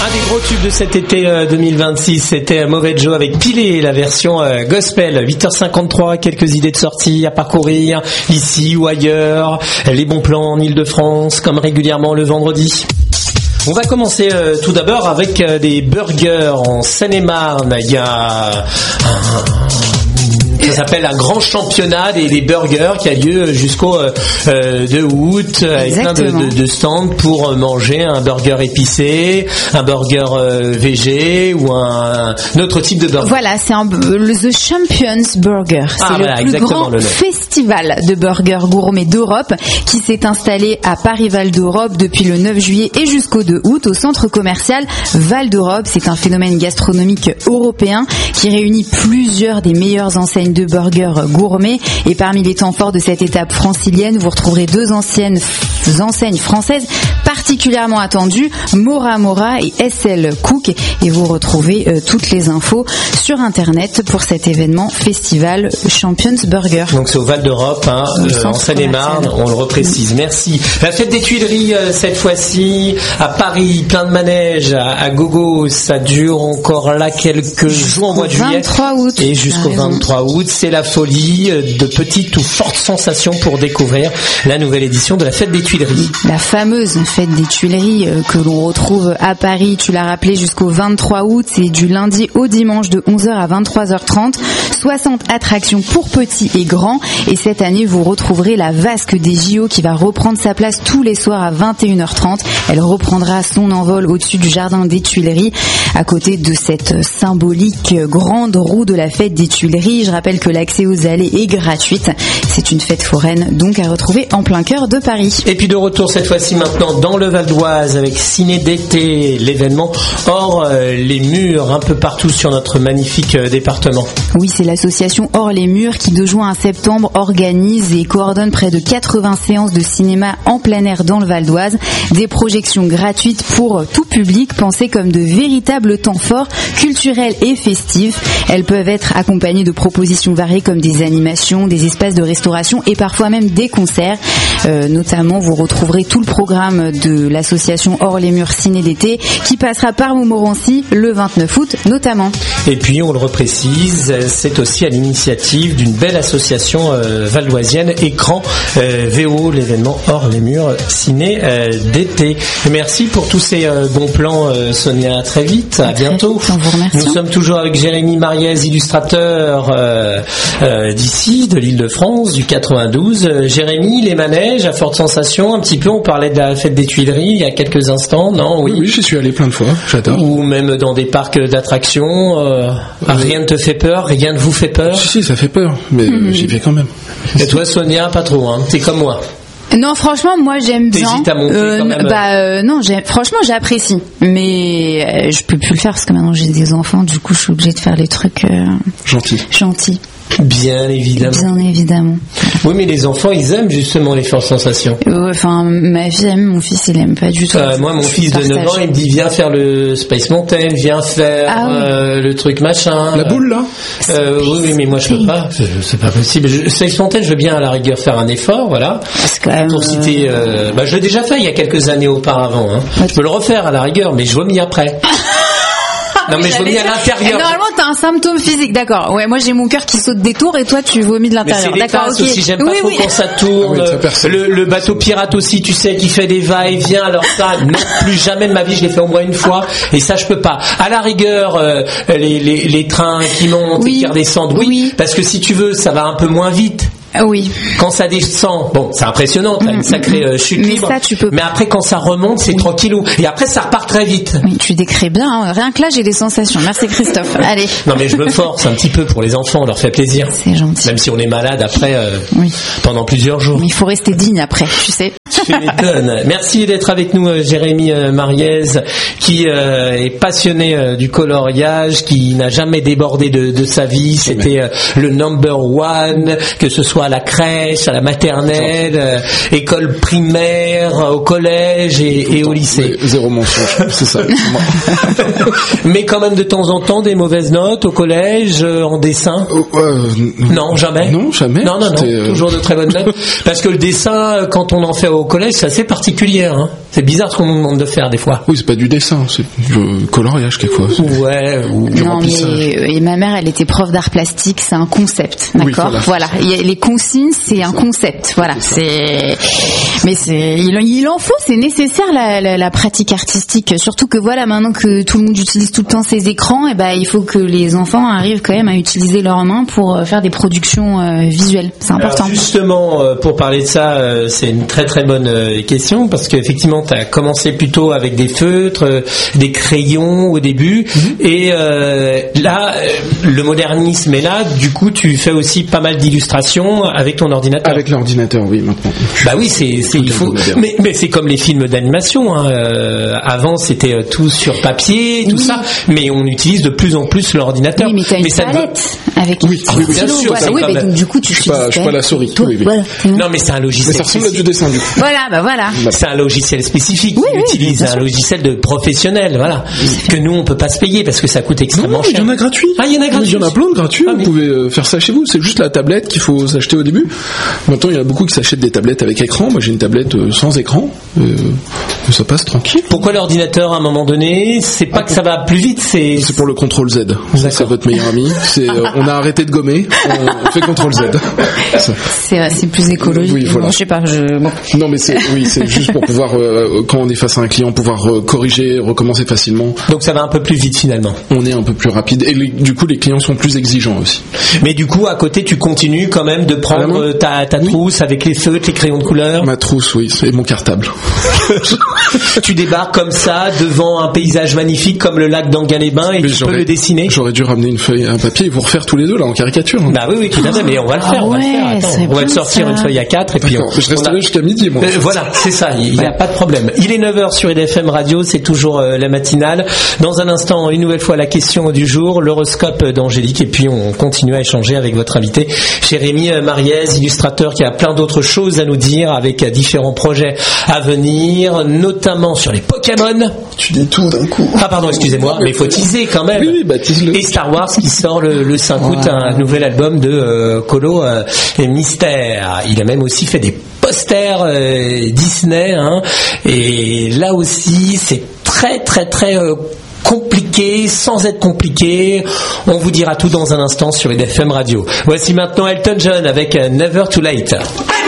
Un des gros tubes de cet été 2026, c'était Mauvais Joe avec Pilé, la version gospel. 8h53, quelques idées de sortie à parcourir ici ou ailleurs. Les bons plans en Ile-de-France, comme régulièrement le vendredi. On va commencer tout d'abord avec des burgers en Seine-et-Marne. Il y a ça s'appelle un grand championnat des burgers qui a lieu jusqu'au 2 août avec plein de stands pour manger un burger épicé, un burger végé ou un autre type de burger. Voilà, c'est The Champions Burger. C'est le plus grand festival de burgers gourmets d'Europe qui s'est installé à Paris Val d'Europe depuis le 9 juillet et jusqu'au 2 août au centre commercial Val d'Europe. C'est un phénomène gastronomique européen qui réunit plusieurs des meilleures enseignes de burgers gourmets, et parmi les temps forts de cette étape francilienne, vous retrouverez deux enseignes françaises particulièrement attendues, Mora Mora et SL Cook, et vous retrouvez toutes les infos sur internet pour cet événement festival Champions Burger. Donc c'est au Val d'Europe, en Seine-et-Marne, on le reprécise. Merci. La fête des Tuileries cette fois-ci à Paris, plein de manèges à gogo, ça dure encore là quelques jours au mois de juillet 23 août. Et jusqu'au 23 août, c'est la folie, de petites ou fortes sensations pour découvrir la nouvelle édition de la fête des Tuileries. La fameuse fête des Tuileries que l'on retrouve à Paris, tu l'as rappelé, jusqu'au 23 août, c'est du lundi au dimanche de 11h à 23h30, 60 attractions pour petits et grands, et cette année vous retrouverez la vasque des JO qui va reprendre sa place tous les soirs à 21h30. Elle reprendra son envol au-dessus du jardin des Tuileries, à côté de cette symbolique grande roue de la fête des Tuileries. Je rappelle que l'accès aux allées est gratuite. C'est une fête foraine donc à retrouver en plein cœur de Paris. Et puis de retour cette fois-ci maintenant dans le Val d'Oise avec Ciné d'été, l'événement hors les murs un peu partout sur notre magnifique département. Oui, c'est l'association Hors les murs qui de juin à septembre organise et coordonne près de 80 séances de cinéma en plein air dans le Val d'Oise. Des projections gratuites pour tout public, pensées comme de véritables temps forts culturels et festifs. Elles peuvent être accompagnées de propositions variées comme des animations, des espaces de restauration et parfois même des concerts. Notamment, vous retrouverez tout le programme de l'association Hors les murs Ciné d'été qui passera par Montmorency le 29 août notamment. Et puis, on le reprécise, c'est aussi à l'initiative d'une belle association valdoisienne, Écran VO, l'événement Hors les murs Ciné d'été. Merci pour tous ces bons plans, Sonia. À très vite, à bientôt. On vous remercie. Nous sommes toujours avec Jérémy Mariez, illustrateur d'ici, de l'Île-de-France, du 92. Jérémy, les manèges à forte sensation, un petit peu, on parlait de la fête des Tuileries il y a quelques instants, non? Oui, j'y suis allé plein de fois, j'adore. Ou même dans des parcs d'attractions, rien ne te fait peur, rien ne vous fait peur? Si, ça fait peur, mais j'y vais quand même. Et toi, Sonia, pas trop, hein? T'es comme moi. Non, franchement, moi j'aime bien. T'hésites à monter quand même. Non, franchement, j'apprécie, mais je peux plus le faire parce que maintenant j'ai des enfants, du coup, je suis obligée de faire les trucs gentils. Bien évidemment. Oui, mais les enfants, ils aiment justement les fortes sensations. Enfin, ma fille aime, mon fils, il aime pas du tout. Moi, mon fils de 9 ans, il me dit viens faire le Space Mountain, viens faire le truc machin. La boule là. Oui, mais moi je peux pas. C'est pas possible. Space Mountain, je veux bien à la rigueur faire un effort, voilà. Pour citer, je l'ai déjà fait il y a quelques années auparavant. Hein. Je peux le refaire à la rigueur, mais je vomis après. Non, mais je vomis à l'intérieur. Normalement, t'as un symptôme physique, d'accord. Ouais, moi j'ai mon cœur qui saute des tours et toi tu vomis de l'intérieur. Mais c'est d'accord, ok. Aussi, j'aime pas trop quand ça tourne. Le bateau pirate aussi, tu sais, qui fait des va-et-vient. Alors ça, non, plus jamais de ma vie, je l'ai fait au moins une fois. Et ça, je peux pas. À la rigueur, les trains qui montent et qui redescendent, oui. Parce que si tu veux, ça va un peu moins vite. Oui. Quand ça descend, bon, c'est impressionnant, t'as une sacrée chute libre. Ça, tu peux mais après, quand ça remonte, c'est tranquillou. Et après, ça repart très vite. Oui, tu décris bien, hein. Rien que là, j'ai des sensations. Merci Christophe. Allez. Non, mais je me force un petit peu pour les enfants, on leur fait plaisir. C'est gentil. Même si on est malade après, pendant plusieurs jours. Mais il faut rester digne après, tu sais. Tu m'étonnes. Merci d'être avec nous, Jérémy Mariez, qui est passionné du coloriage, qui n'a jamais débordé de sa vie. C'était le number one, que ce soit à la crèche, à la maternelle, école primaire, au collège et au lycée. Zéro mensonge, c'est ça. Mais quand même de temps en temps des mauvaises notes au collège, en dessin. Non, jamais. Non, jamais. Non, toujours de très bonnes notes. Parce que le dessin, quand on en fait au collège, c'est assez particulier. Hein. C'est bizarre ce qu'on nous demande de faire des fois. Oui, c'est pas du dessin, c'est du coloriage quelquefois. Ouais, ou du remplissage. Et ma mère, elle était prof d'art plastique, c'est un concept, d'accord. Oui, voilà. Les consignes, c'est un concept, voilà. Mais il en faut, c'est nécessaire la pratique artistique. Surtout que voilà, maintenant que tout le monde utilise tout le temps ses écrans, et il faut que les enfants arrivent quand même à utiliser leurs mains pour faire des productions visuelles. C'est important. Alors justement, pour parler de ça, c'est une très très bonne question parce qu'effectivement, tu as commencé plutôt avec des feutres, des crayons au début, et là, le modernisme est là. Du coup, tu fais aussi pas mal d'illustrations avec ton ordinateur. Avec l'ordinateur, oui, maintenant. Bah oui, il faut. Mais c'est comme les films d'animation. Avant, c'était tout sur papier, tout ça, mais on utilise de plus en plus l'ordinateur. Oui, mais t'as une palette avec. Oui, bien sûr. Voilà. Oui, mais donc du coup, tu je suis pas la souris. Oui. Voilà. Non, mais c'est un logiciel. Mais ça ressemble à du dessin, du coup. Voilà. C'est un logiciel spécifique. Oui, il utilise un logiciel de professionnel, voilà, que nous on peut pas se payer parce que ça coûte extrêmement cher. Il y en a gratuit. Ah, il y en a gratuit. Il y en a plein de gratuits. Vous pouvez faire ça chez vous. C'est juste la tablette qu'il faut s'acheter au début. Maintenant, il y en a beaucoup qui s'achètent des tablettes avec écran. Moi, j'ai une tablette sans écran. Ça passe tranquille. Pourquoi l'ordinateur à un moment donné? C'est pas que ça va plus vite, c'est pour le CTRL Z. C'est votre meilleur ami. On a arrêté de gommer. On fait CTRL Z. C'est plus écologique. Oui, voilà. Je sais pas. Non, mais c'est juste pour pouvoir quand on est face à un client, pouvoir corriger, recommencer facilement. Donc ça va un peu plus vite finalement. On est un peu plus rapide et du coup les clients sont plus exigeants aussi. Mais du coup à côté tu continues quand même de prendre ta trousse avec les feutres, les crayons de couleur. Ma trousse, oui, et mon cartable. Tu débarques comme ça devant un paysage magnifique comme le lac d'Anguin-les-Bains et tu peux le dessiner. J'aurais dû ramener une feuille, un papier et vous refaire tous les deux là en caricature. Bah oui, tout à fait, mais on va le faire. On va te sortir une feuille A4 et puis je reste là jusqu'à midi moi. Voilà, c'est ça, il n'y a pas de problème. Il est 9h sur IDFM Radio, c'est toujours la matinale. Dans un instant, une nouvelle fois la question du jour, l'horoscope d'Angélique et puis on continue à échanger avec votre invité, Jérémy Mariez, illustrateur qui a plein d'autres choses à nous dire avec différents projets à venir, notamment sur les Pokémon. Tu dis tout d'un coup. Ah pardon, excusez-moi, mais il faut teaser quand même. Oui, tease-le. Et Star Wars qui sort le 5 août, un nouvel album de Colo et Mystère. Il a même aussi fait des posters Disney, et là aussi c'est très très très compliqué, sans être compliqué. On vous dira tout dans un instant sur IDFM Radio. Voici maintenant Elton John avec Never Too Late.